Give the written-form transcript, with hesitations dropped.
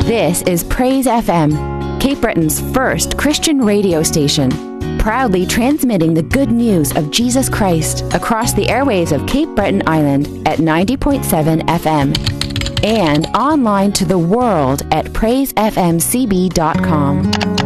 This is Praise FM, Cape Breton's first Christian radio station, proudly transmitting the good news of Jesus Christ across the airwaves of Cape Breton Island at 90.7 FM and online to the world at praisefmcb.com.